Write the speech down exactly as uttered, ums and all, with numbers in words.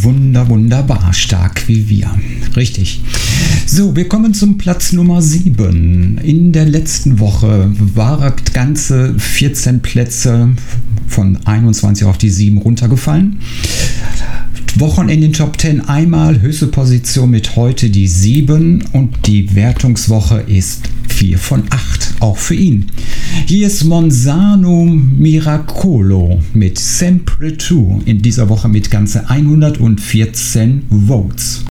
wunder, wunderbar stark wie wir. Richtig. So, wir kommen zum Platz Nummer sieben. In der letzten Woche waren ganze vierzehn Plätze von einundzwanzig auf die sieben runtergefallen. Wochen in den Top zehn einmal, höchste Position mit heute die sieben und die Wertungswoche ist vier von acht, auch für ihn. Hier ist Monzano Miracolo mit Sempre Tu in dieser Woche mit ganze hundertvierzehn Votes.